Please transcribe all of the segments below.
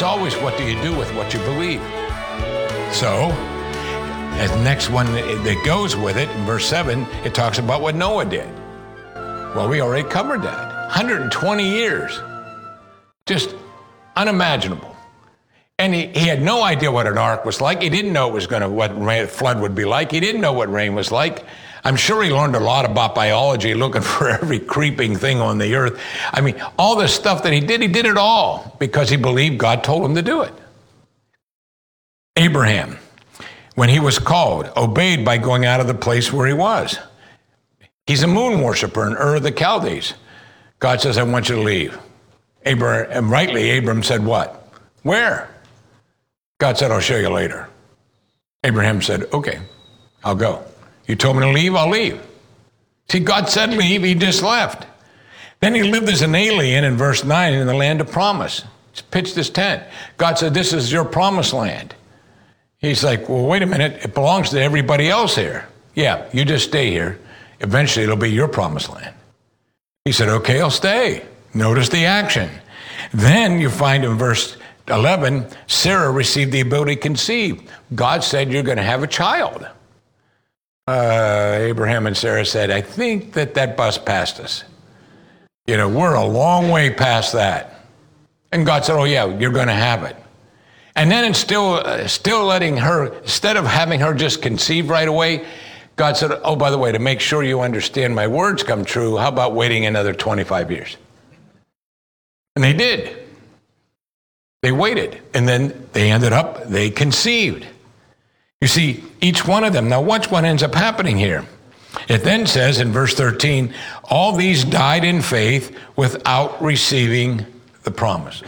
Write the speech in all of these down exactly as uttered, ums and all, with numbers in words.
It's always what do you do with what you believe. So, as the next one that goes with it, in verse seven, it talks about what Noah did. Well, we already covered that. one hundred twenty years. Just unimaginable. And he, he had no idea what an ark was like. He didn't know it was going to what rain, flood would be like. He didn't know what rain was like. I'm sure he learned a lot about biology, looking for every creeping thing on the earth. I mean, all this stuff that he did, he did it all because he believed God told him to do it. Abraham, when he was called, obeyed by going out of the place where he was. He's a moon worshiper in Ur of the Chaldees. God says, I want you to leave. Abraham, and rightly, Abram said, what? Where? God said, I'll show you later. Abraham said, okay, I'll go. You told me to leave, I'll leave. See, God said leave, he just left. Then he lived as an alien in verse nine in the land of promise. He pitched his tent. God said, this is your promised land. He's like, well, wait a minute, it belongs to everybody else here. Yeah, you just stay here. Eventually it'll be your promised land. He said, okay, I'll stay. Notice the action. Then you find in verse eleven, Sarah received the ability to conceive. God said, you're going to have a child. Uh, Abraham and Sarah said, I think that that bus passed us. You know, we're a long way past that. And God said, oh yeah, you're going to have it. And then it's still, uh, still letting her, instead of having her just conceive right away, God said, oh, by the way, to make sure you understand my words come true, how about waiting another twenty-five years? And they did. They waited. And then they ended up, they conceived. You see, each one of them. Now watch what ends up happening here. It then says in verse thirteen, all these died in faith without receiving the promises.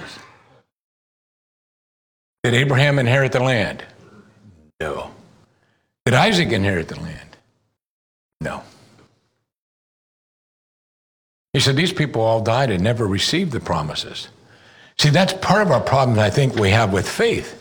Did Abraham inherit the land? No. Did Isaac inherit the land? No. He said, these people all died and never received the promises. See, that's part of our problem I think we have with faith.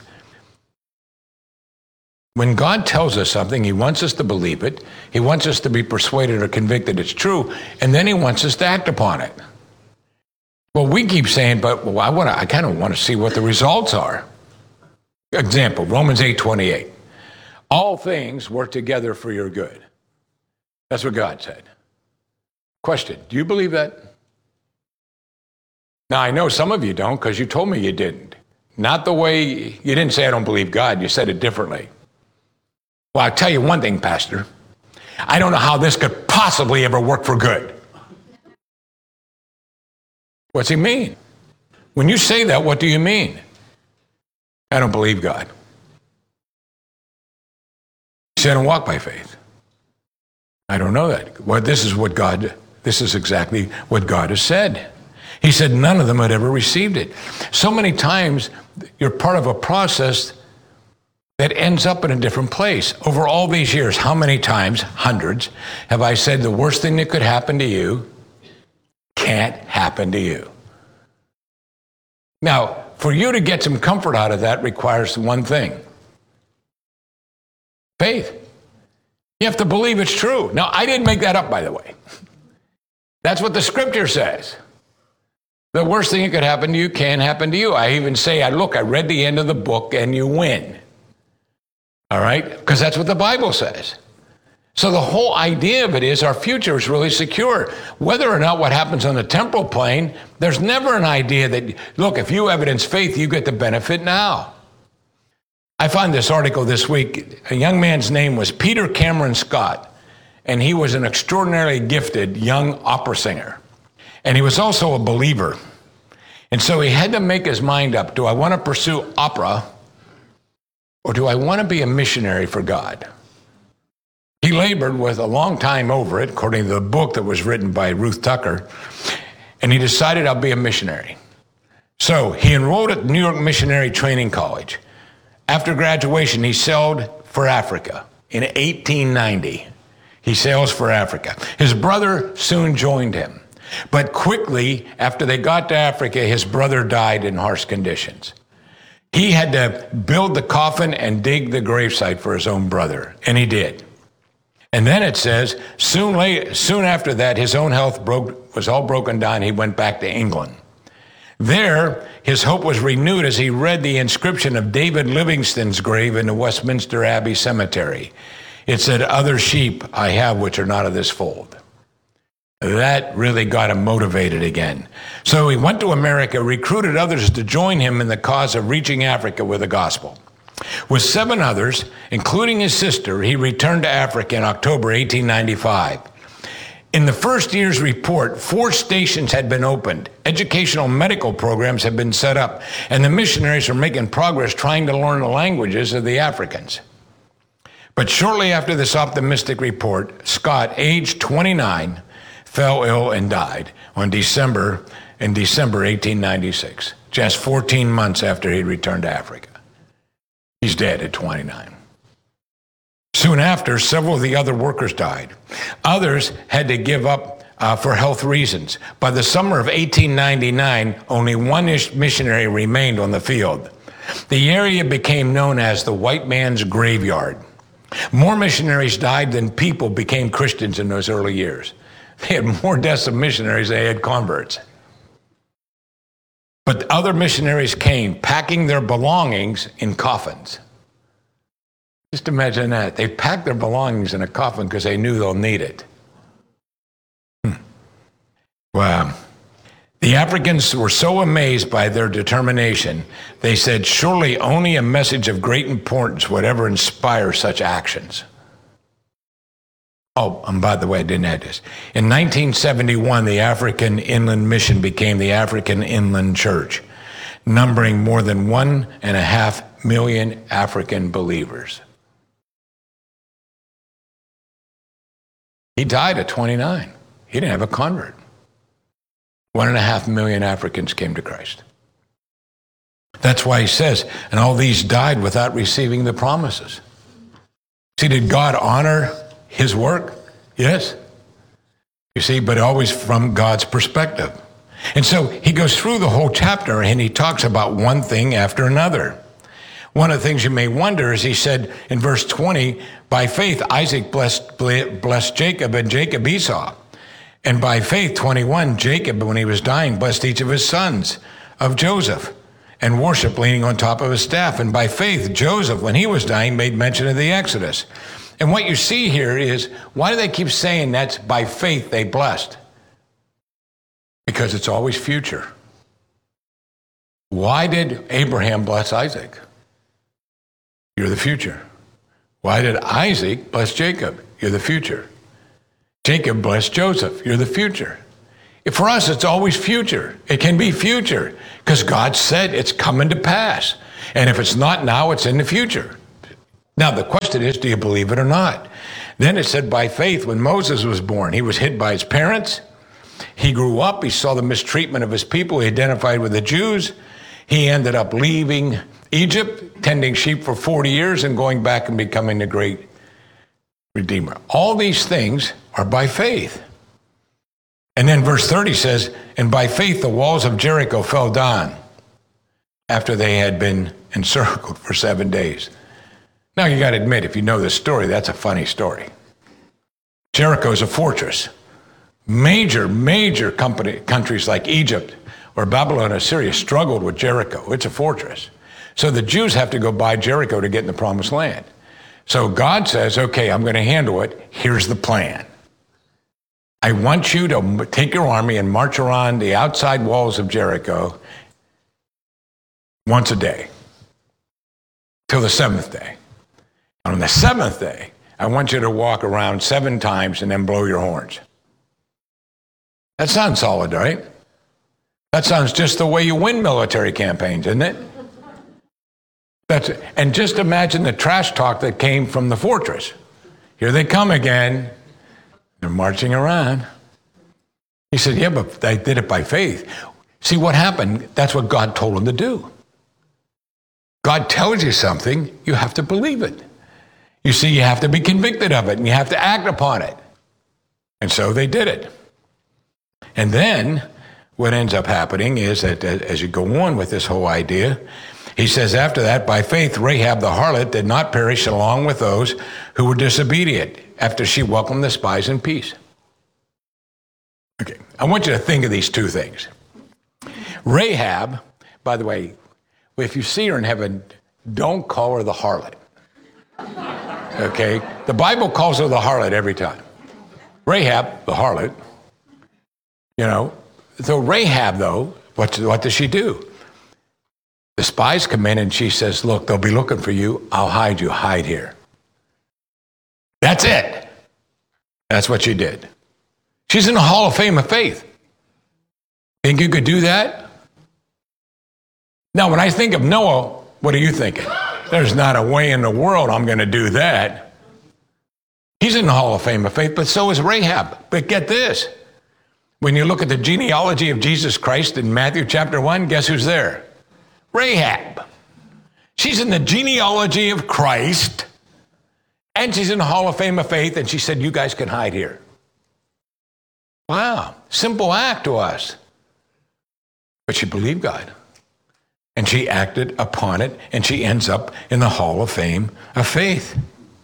When God tells us something, he wants us to believe it. He wants us to be persuaded or convicted it's true, and then he wants us to act upon it. Well, we keep saying, but well, I want to, I kind of want to see what the results are. Example, Romans eight twenty-eight. All things work together for your good. That's what God said. Question, do you believe that? Now, I know some of you don't because you told me you didn't. Not the way, you didn't say I don't believe God, you said it differently. Well, I'll tell you one thing, Pastor. I don't know how this could possibly ever work for good. What's he mean? When you say that, what do you mean? I don't believe God. You say I don't walk by faith. I don't know that. Well, this is what God, this is exactly what God has said. He said none of them had ever received it. So many times you're part of a process that ends up in a different place. Over all these years, how many times, hundreds, have I said the worst thing that could happen to you can't happen to you? Now, for you to get some comfort out of that requires one thing. Faith. You have to believe it's true. Now, I didn't make that up, by the way. That's what the scripture says. The worst thing that could happen to you can happen to you. I even say, I look, I read the end of the book and you win. All right? Because that's what the Bible says. So the whole idea of it is our future is really secure. Whether or not what happens on the temporal plane, there's never an idea that, look, if you evidence faith, you get the benefit now. I found this article this week. A young man's name was Peter Cameron Scott, and he was an extraordinarily gifted young opera singer. And he was also a believer. And so he had to make his mind up. Do I want to pursue opera, or do I want to be a missionary for God? He labored with a long time over it, according to the book that was written by Ruth Tucker, and he decided I'll be a missionary. So he enrolled at New York Missionary Training College. After graduation, he sailed for Africa in eighteen ninety. He sails for Africa. His brother soon joined him. But quickly, after they got to Africa, his brother died in harsh conditions. He had to build the coffin and dig the gravesite for his own brother, and he did. And then it says, soon later, soon after that, his own health broke, was all broken down. He went back to England. There, his hope was renewed as he read the inscription of David Livingstone's grave in the Westminster Abbey Cemetery. It said, "Other sheep I have which are not of this fold." That really got him motivated again. So he went to America, recruited others to join him in the cause of reaching Africa with the gospel. With seven others, including his sister, he returned to Africa in October eighteen ninety-five. In the first year's report, four stations had been opened, educational medical programs had been set up, and the missionaries were making progress trying to learn the languages of the Africans. But shortly after this optimistic report, Scott, aged twenty-nine, fell ill and died on December in December eighteen ninety-six, just fourteen months after he'd returned to Africa. He's dead at twenty-nine. Soon after, several of the other workers died. Others had to give up uh, for health reasons. By the summer of eighteen ninety-nine, only one missionary remained on the field. The area became known as the white man's graveyard. More missionaries died than people became Christians in those early years. They had more deaths of missionaries than they had converts. But other missionaries came, packing their belongings in coffins. Just imagine that. They packed their belongings in a coffin because they knew they'll need it. Hmm. Wow. The Africans were so amazed by their determination, they said, surely only a message of great importance would ever inspire such actions. Oh, and by the way, I didn't add this. In nineteen seventy-one, the African Inland Mission became the African Inland Church, numbering more than one and a half million African believers. He died at twenty-nine. He didn't have a convert. One and a half million Africans came to Christ. That's why he says, and all these died without receiving the promises. See, did God honor his work? Yes. You see, but always from God's perspective. And so he goes through the whole chapter and he talks about one thing after another. One of the things you may wonder is he said in verse twenty, by faith Isaac blessed, blessed Jacob and Jacob Esau. And by faith, twenty-one, Jacob, when he was dying, blessed each of his sons of Joseph and worshiped leaning on top of his staff. And by faith, Joseph, when he was dying, made mention of the Exodus. And what you see here is, why do they keep saying that's by faith they blessed? Because it's always future. Why did Abraham bless Isaac? You're the future. Why did Isaac bless Jacob? You're the future. Jacob blessed Joseph. You're the future. For us, it's always future. It can be future because God said it's coming to pass. And if it's not now, it's in the future. Now, the question is, do you believe it or not? Then it said by faith, when Moses was born, he was hid by his parents. He grew up. He saw the mistreatment of his people. He identified with the Jews. He ended up leaving Egypt, tending sheep for forty years and going back and becoming the great Redeemer. All these things are by faith. And then verse thirty says, and by faith the walls of Jericho fell down after they had been encircled for seven days. Now you got to admit, if you know this story, that's a funny story. Jericho is a fortress. Major, major company, countries like Egypt or Babylon or Syria struggled with Jericho. It's a fortress. So the Jews have to go by Jericho to get in the promised land. So God says, okay, I'm going to handle it. Here's the plan. I want you to take your army and march around the outside walls of Jericho once a day till the seventh day. On the seventh day, I want you to walk around seven times and then blow your horns. That sounds solid, right? That sounds just the way you win military campaigns, isn't it? That's it. And just imagine the trash talk that came from the fortress. Here they come again. They're marching around. He said, yeah, but they did it by faith. See what happened? That's what God told them to do. God tells you something, you have to believe it. You see, you have to be convicted of it and you have to act upon it. And so they did it. And then what ends up happening is that as you go on with this whole idea, he says after that, by faith, Rahab the harlot did not perish along with those who were disobedient after she welcomed the spies in peace. Okay, I want you to think of these two things. Rahab, by the way, if you see her in heaven, don't call her the harlot. Okay? The Bible calls her the harlot every time. Rahab, the harlot, you know. So Rahab, though, what, what does she do? The spies come in and she says, look, they'll be looking for you. I'll hide you. Hide here. That's it. That's what she did. She's in the Hall of Fame of faith. Think you could do that? Now, when I think of Noah, what are you thinking? There's not a way in the world I'm going to do that. He's in the Hall of Fame of faith, but so is Rahab. But get this. When you look at the genealogy of Jesus Christ in Matthew chapter one, guess who's there? Rahab. She's in the genealogy of Christ, and she's in the Hall of Fame of faith, and she said, you guys can hide here. Wow, simple act to us. But she believed God, and she acted upon it, and she ends up in the Hall of Fame of faith.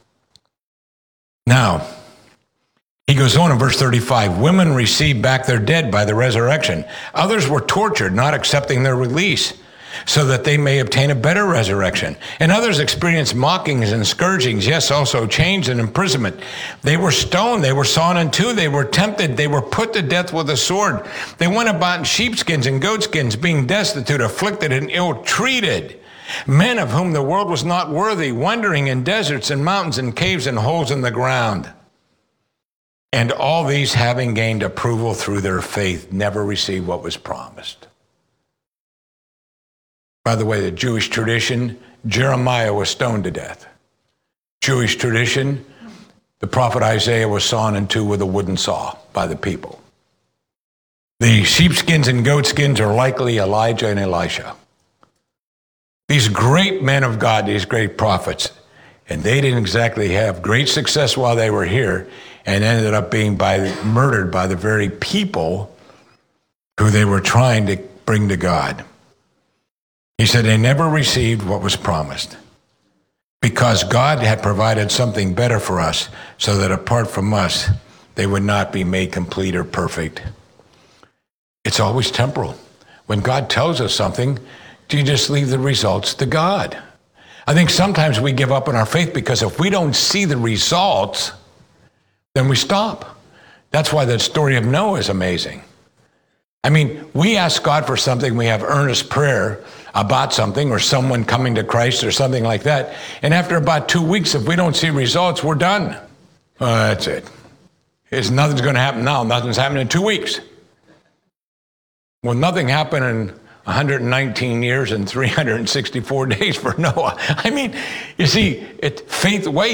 Now, he goes on in verse thirty-five, women received back their dead by the resurrection. Others were tortured, not accepting their release, so that they may obtain a better resurrection. And others experienced mockings and scourgings, yes, also chains and imprisonment. They were stoned, they were sawn in two, they were tempted, they were put to death with a sword. They went about in sheepskins and goatskins, being destitute, afflicted, and ill-treated. Men of whom the world was not worthy, wandering in deserts and mountains and caves and holes in the ground. And all these, having gained approval through their faith, never received what was promised. By the way, the Jewish tradition, Jeremiah was stoned to death. Jewish tradition, the prophet Isaiah was sawn in two with a wooden saw by the people. The sheepskins and goatskins are likely Elijah and Elisha. These great men of God, these great prophets, and they didn't exactly have great success while they were here, and ended up being by, murdered by the very people who they were trying to bring to God. He said they never received what was promised because God had provided something better for us so that apart from us, they would not be made complete or perfect. It's always temporal. When God tells us something, do you just leave the results to God? I think sometimes we give up on our faith because if we don't see the results, then we stop. That's why the story of Noah is amazing. I mean, we ask God for something, we have earnest prayer about something or someone coming to Christ or something like that. And after about two weeks, if we don't see results, we're done. Uh, that's it. It's, nothing's going to happen now. Nothing's happening in two weeks. Well, nothing happened in one hundred nineteen years and three hundred sixty-four days for Noah. I mean, you see, it, faith waits.